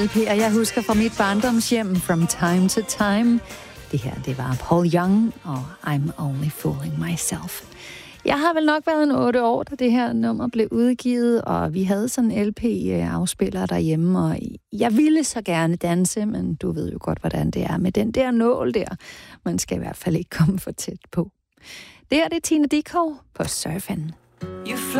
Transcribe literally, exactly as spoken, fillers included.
L P, og jeg husker fra mit barndomshjem From Time to Time. Det her, det var Paul Young og I'm Only Fooling Myself. Jeg har vel nok været en otte år, da det her nummer blev udgivet, og vi havde sådan en L P-afspiller derhjemme, og jeg ville så gerne danse, men du ved jo godt, hvordan det er med den der nål der. Man skal i hvert fald ikke komme for tæt på. Det her, det er Tina Dickow på Surfen.